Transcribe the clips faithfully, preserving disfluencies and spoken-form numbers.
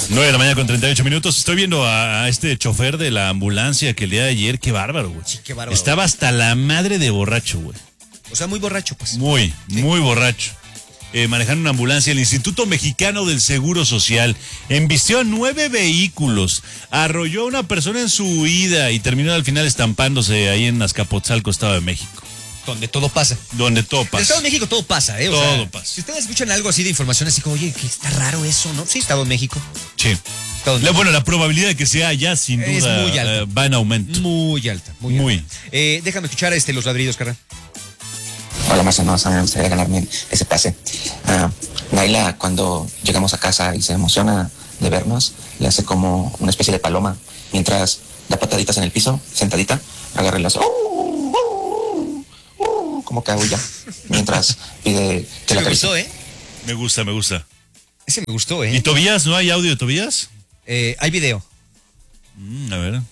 nueve de la mañana con treinta y ocho minutos. Estoy viendo a, a este chofer de la ambulancia que el día de ayer, qué bárbaro, güey. Sí, qué bárbaro. Estaba hasta la madre de borracho, güey. O sea, muy borracho, pues. Muy, sí. muy borracho. Eh, manejando una ambulancia, el Instituto Mexicano del Seguro Social embistió a nueve vehículos, arrolló a una persona en su huida y terminó al final estampándose ahí en Azcapotzalco, Estado de México. Donde todo pasa. Donde todo pasa. En Estado de México todo pasa, ¿eh? O todo sea, pasa. Si ustedes escuchan algo así de información, así como, oye, que está raro eso, ¿no? Sí, Estado de México. Sí. Estado de La, México. bueno, la probabilidad de que sea allá, sin duda, es muy alta. eh, va en aumento. Muy alta. Muy. Muy. Alta. Eh, déjame escuchar este, los ladridos, carnal. Hola, más o menos, me gustaría ganarme ese pase. Uh, Naila, cuando llegamos a casa y se emociona de vernos, le hace como una especie de paloma, mientras da pataditas en el piso, sentadita, agarra y le hace uh, uh, uh, como que aúlla, mientras pide que Sí, la me acaricie. gustó, ¿eh? Me gusta, me gusta. Ese me gustó, ¿Y ¿eh? Tobías? ¿No hay audio de Tobías? eh hay video. Mm, a ver.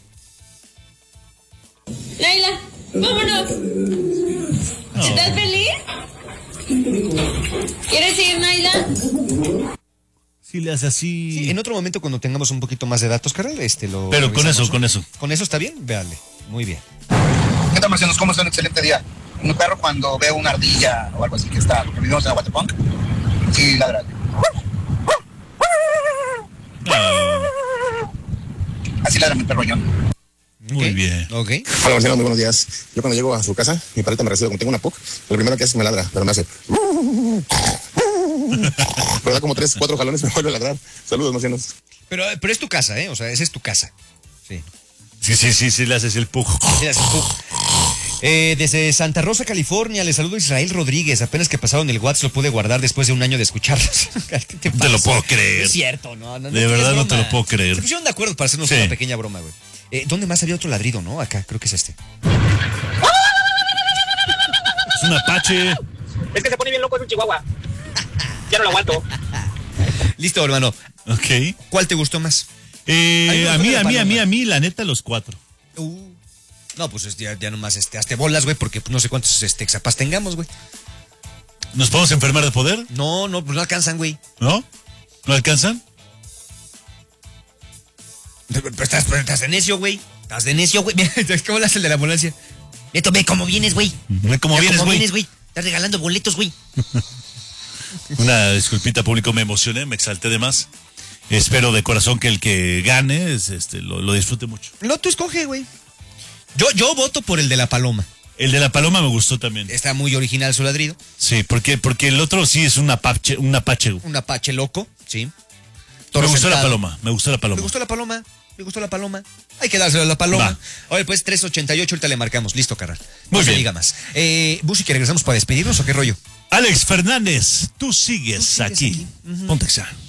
Naila, vámonos. No. ¿Estás feliz? ¿Quieres ir, Naila? Sí, le hace así. Sí, en otro momento cuando tengamos un poquito más de datos, carnal, este lo Pero con revisamos, eso, ¿no? con eso. ¿Con eso está bien? Véale. Muy bien. ¿Qué tal, marcianos? ¿Cómo está? Un excelente día. Mi perro, cuando ve una ardilla o algo así que está, porque vivimos en Aguatepunk, sí ladra. Ah, Así ladra mi perro John. muy Ok. bien. Ok. Hola, Marciano, muy buenos días. Yo cuando llego a su casa, mi perrita me recibe como tengo una P U C. Lo primero que hace es me ladra, pero me hace. Pero da como tres, cuatro jalones y me vuelve a ladrar. Saludos, Marcianos. Pero, pero es tu casa, ¿eh? O sea, esa es tu casa. Sí. Sí, sí, sí, sí, le haces el pug. Sí, así, puf. Eh, desde Santa Rosa, California, le saludo a Israel Rodríguez. Apenas que pasaron el WhatsApp lo pude guardar después de un año de escucharlos. ¿Qué te, Te lo pasa? puedo creer. Es cierto, no, no, no De verdad es no te broma. lo puedo creer. Se pusieron de acuerdo para hacernos Sí. una pequeña broma, güey. Eh, ¿Dónde más había otro ladrido, no? Acá, creo que es este. Es un apache. Es que se pone bien loco, es un chihuahua. Ya no lo aguanto. Listo, hermano. Ok. ¿Cuál te gustó más? Eh, A a mí mí, me a gustó mí, la a mí, paloma. a mí, la neta, los cuatro. Uh, no, pues es ya, ya nomás este, hazte bolas, güey, porque no sé cuántos este, exapas tengamos, güey. ¿Nos podemos enfermar de poder? No, no, pues no alcanzan, güey. ¿No? ¿No alcanzan? Pero estás, pero estás de necio, güey. Estás de necio, güey. Mira, ¿cómo le hace el de la ambulancia? Neto, ve cómo vienes, güey. Ve cómo Ve vienes, cómo güey. vienes, güey. Estás regalando boletos, güey. Una disculpita, público, me emocioné, me exalté de más. Espero de corazón que el que gane es, este, lo, lo disfrute mucho. No, tú escoge, güey. Yo, yo voto por el de la paloma. El de la paloma me gustó también. Está muy original su ladrido. Sí, porque, porque el otro sí es un apache, un apache. Un apache loco, sí. Me Toro gustó la sentado. paloma, me gustó la paloma. Me gustó la paloma. Me gustó la paloma. Hay que dárselo a la paloma. Va. Oye, pues tres ochenta y ocho, ahorita le marcamos. Listo, carnal. No Muy se bien. diga más. Eh, Busi, ¿que regresamos para despedirnos o qué rollo? Alex Fernández, tú sigues, Tú sigues aquí. aquí. Ujú. Ponte Exa.